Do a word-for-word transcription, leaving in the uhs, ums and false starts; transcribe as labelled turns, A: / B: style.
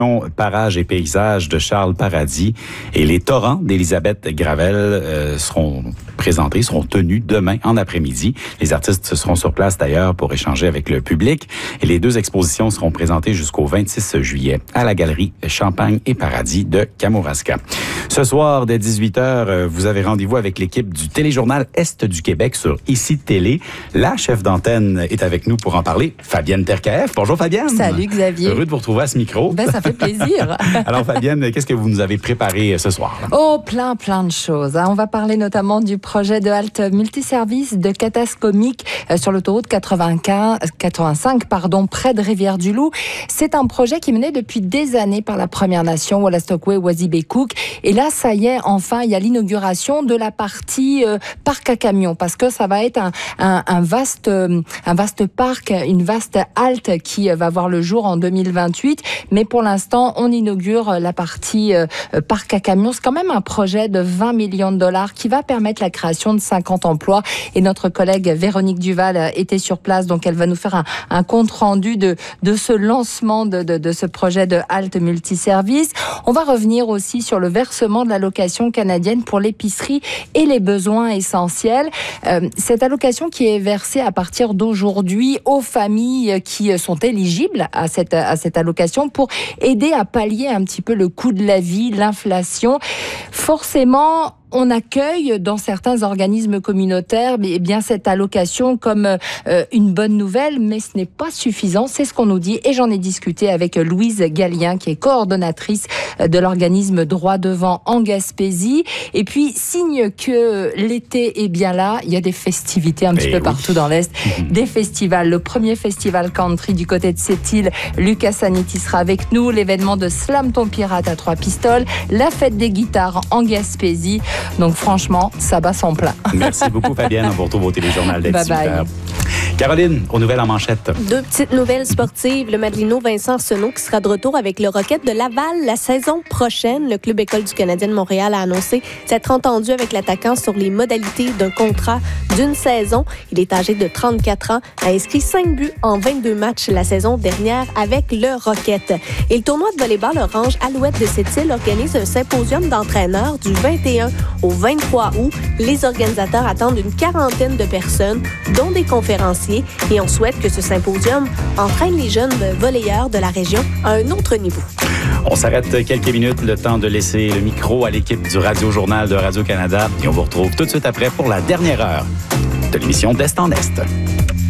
A: Parages et paysages de Charles Paradis et les torrents d'Élisabeth Gravel euh, seront présentés, seront tenus demain en après-midi. Les artistes seront sur place d'ailleurs pour échanger avec le public et les deux expositions seront présentées jusqu'au vingt-six juillet à la galerie Champagne et Paradis de Kamouraska. Ce soir, dès dix-huit heures, vous avez rendez-vous avec l'équipe du téléjournal Est du Québec sur Ici Télé. La chef d'antenne est avec nous pour en parler, Fabienne Terkaeff. Bonjour Fabienne.
B: Salut Xavier.
A: Heureux de vous retrouver à ce micro.
B: Ben, ça fait plaisir.
A: Alors Fabienne, qu'est-ce que vous nous avez préparé ce soir?
B: Oh, plein, plein de choses. On va parler notamment du projet de halte multiservice de Catascomique sur l'autoroute quatre-vingt-quinze, quatre-vingt-cinq, pardon, près de Rivière-du-Loup. C'est un projet qui est mené depuis des années par la Première Nation, Wolastoqey, Wazibekuk. Et là, ça y est, enfin, il y a l'inauguration de la partie euh, parc à camions, parce que ça va être un, un, un vaste, euh, un vaste parc, une vaste halte qui va voir le jour en deux mille vingt-huit. Mais pour l'instant, on inaugure la partie euh, parc à camions. C'est quand même un projet de vingt millions de dollars qui va permettre la création de cinquante emplois. Et notre collègue Véronique Duval était sur place, donc elle va nous faire un, un compte rendu de, de ce lancement de, de, de ce projet de halte multiservice. On va revenir aussi sur le versement de l'allocation canadienne pour l'épicerie et les besoins essentiels. Euh, cette allocation qui est versée à partir d'aujourd'hui aux familles qui sont éligibles à cette, à cette allocation pour aider à pallier un petit peu le coût de la vie, l'inflation. Forcément, on accueille dans certains organismes communautaires eh bien cette allocation comme euh, une bonne nouvelle, mais ce n'est pas suffisant, c'est ce qu'on nous dit. Et j'en ai discuté avec Louise Gallien, qui est coordonnatrice de l'organisme Droit Devant en Gaspésie. Et puis, signe que l'été est bien là, il y a des festivités un petit et peu oui. partout dans l'Est, mmh. des festivals. Le premier festival country du côté de Sept-Îles, Lucas Saniti sera avec nous, l'événement de Slam ton pirate à trois pistoles, la fête des guitares en Gaspésie. Donc franchement, ça bat son plein.
A: Merci beaucoup Fabienne, on vous retrouve au téléjournal d'Est.
B: Bye bye.
A: Caroline, aux nouvelles en manchette.
C: Deux petites nouvelles sportives. Le Madelino Vincent Arsenault qui sera de retour avec le Rocket de Laval la saison prochaine. Le Club École du Canadien de Montréal a annoncé s'être entendu avec l'attaquant sur les modalités d'un contrat d'une saison. Il est âgé de trente-quatre ans, a inscrit cinq buts en vingt-deux matchs la saison dernière avec le Rocket. Et le tournoi de volleyball Orange Alouette de Sept-Îles organise un symposium d'entraîneurs du vingt et un au vingt-trois août. Les organisateurs attendent une quarantaine de personnes, dont des conférenciers, et on souhaite que ce symposium entraîne les jeunes volleyeurs de la région à un autre niveau.
A: On s'arrête quelques minutes, le temps de laisser le micro à l'équipe du Radio-Journal de Radio-Canada, et on vous retrouve tout de suite après pour la dernière heure de l'émission d'Est en Est.